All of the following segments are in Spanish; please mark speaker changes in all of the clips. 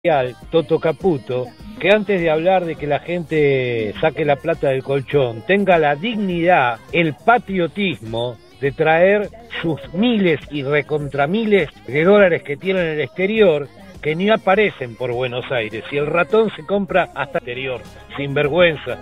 Speaker 1: Toto Caputo, que antes de hablar de que la gente saque la plata del colchón, tenga la dignidad, el patriotismo de traer sus miles y recontramiles de dólares que tienen en el exterior, que ni aparecen por Buenos Aires, y el ratón se compra hasta el exterior, sin vergüenza.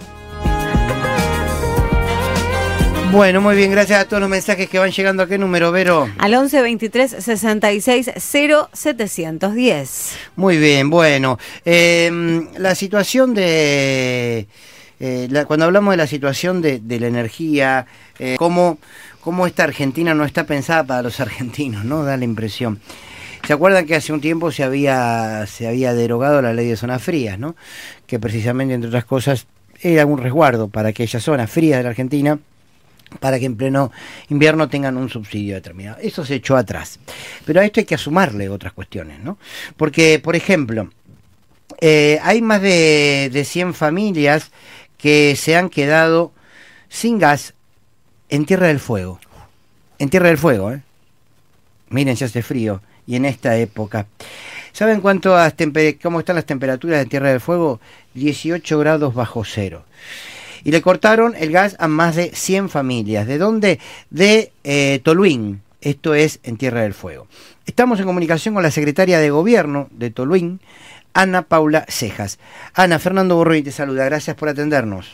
Speaker 2: Bueno, muy bien, gracias a todos los mensajes que van llegando. ¿A qué número, Vero?
Speaker 3: Al 11 23 66 0 710.
Speaker 2: Muy bien, bueno. La situación de... cuando hablamos de la situación de la energía, cómo esta Argentina no está pensada para los argentinos, ¿no? Da la impresión. ¿Se acuerdan que hace un tiempo se había derogado la ley de zonas frías, ¿no? Que precisamente, entre otras cosas, era un resguardo para aquellas zonas frías de la Argentina, para que en pleno invierno tengan un subsidio determinado. Eso se echó atrás. Pero a esto hay que sumarle otras cuestiones, ¿no? Porque, por ejemplo, hay más de 100 familias que se han quedado sin gas en Tierra del Fuego. En Tierra del Fuego, ¿eh? Miren, ya hace frío. Y en esta época. ¿Saben cómo están las temperaturas de Tierra del Fuego? 18 grados bajo cero. Y le cortaron el gas a más de 100 familias. ¿De dónde? De Tolhuin. Esto es en Tierra del Fuego. Estamos en comunicación con la secretaria de Gobierno de Tolhuin, Ana Paula Cejas. Ana, Fernando Borroni te saluda. Gracias por atendernos.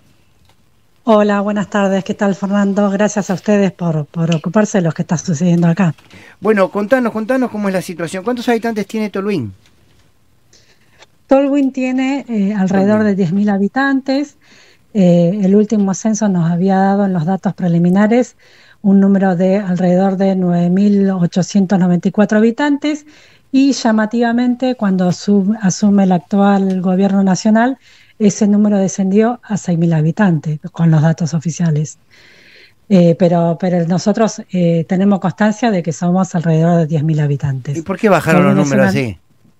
Speaker 4: Hola, buenas tardes. ¿Qué tal, Fernando? Gracias a ustedes por ocuparse de lo que está sucediendo acá.
Speaker 2: Bueno, contanos cómo es la situación. ¿Cuántos habitantes tiene Tolhuin?
Speaker 4: Tolhuin tiene alrededor de 10.000 habitantes. El último censo nos había dado en los datos preliminares un número de alrededor de 9.894 habitantes y llamativamente cuando asume el actual gobierno nacional ese número descendió a 6.000 habitantes con los datos oficiales. Pero nosotros tenemos constancia de que somos alrededor de 10.000 habitantes.
Speaker 2: ¿Y por qué bajaron los números así?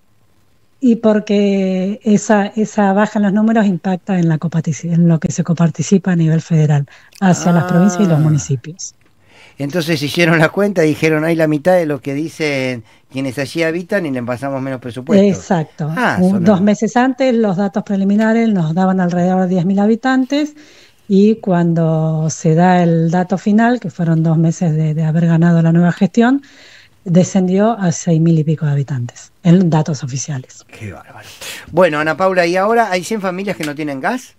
Speaker 4: Y porque esa baja en los números impacta en lo que se coparticipa a nivel federal hacia las provincias y los municipios.
Speaker 2: Entonces hicieron la cuenta y dijeron, hay la mitad de lo que dicen quienes allí habitan y le pasamos menos presupuesto.
Speaker 4: Exacto. 2 meses antes los datos preliminares nos daban alrededor de 10.000 habitantes y cuando se da el dato final, que fueron 2 meses de haber ganado la nueva gestión, descendió a 6.000 y pico de habitantes, en datos oficiales.
Speaker 2: Qué bárbaro. Bueno, Ana Paula, ¿y ahora hay 100 familias que no tienen gas?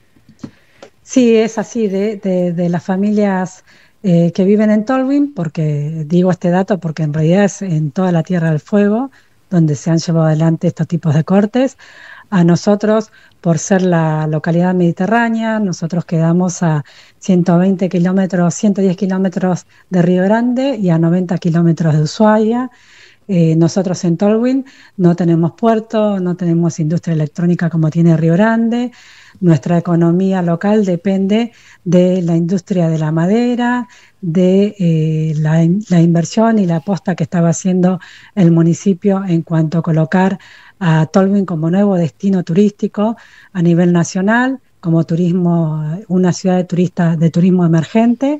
Speaker 4: Sí, es así, de las familias que viven en Tolhuin, porque digo este dato porque en realidad es en toda la Tierra del Fuego donde se han llevado adelante estos tipos de cortes. A nosotros, por ser la localidad mediterránea, nosotros quedamos a 110 kilómetros de Río Grande y a 90 kilómetros de Ushuaia. Nosotros en Tolhuin no tenemos puerto, no tenemos industria electrónica como tiene Río Grande. Nuestra economía local depende de la industria de la madera, de la inversión y la aposta que estaba haciendo el municipio en cuanto a colocar a Tolhuin como nuevo destino turístico a nivel nacional, como una ciudad de turismo emergente.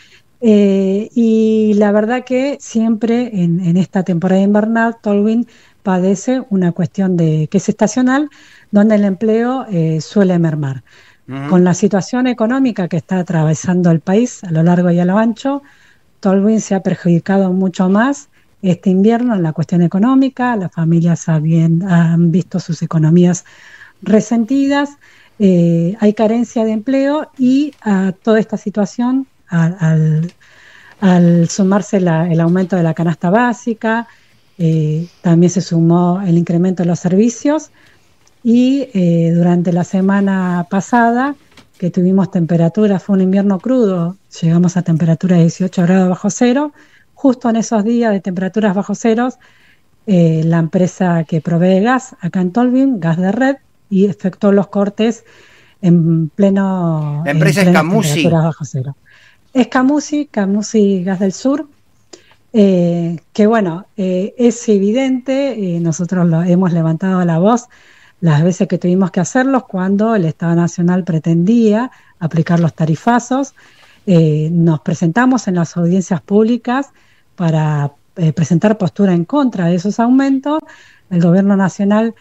Speaker 4: Y la verdad que siempre en esta temporada invernal Tolhuin padece una cuestión que es estacional, donde el empleo suele mermar. Con la situación económica que está atravesando el país a lo largo y a lo ancho, Tolhuin se ha perjudicado mucho más este invierno en la cuestión económica. Las familias han visto sus economías resentidas, hay carencia de empleo y a toda esta situación, al sumarse el aumento de la canasta básica, también se sumó el incremento de los servicios y durante la semana pasada que tuvimos temperaturas, fue un invierno crudo, llegamos a temperaturas de 18 grados bajo cero. Justo en esos días de temperaturas bajo ceros, la empresa que provee gas acá en Tolhuin, Gas de Red, y efectuó los cortes en pleno.
Speaker 2: La empresa es Camusi.
Speaker 4: Bajo cero. Es Camusi Gas del Sur, que bueno, es evidente, nosotros hemos levantado la voz las veces que tuvimos que hacerlos cuando el Estado Nacional pretendía aplicar los tarifazos. Nos presentamos en las audiencias públicas para presentar postura en contra de esos aumentos. el gobierno nacional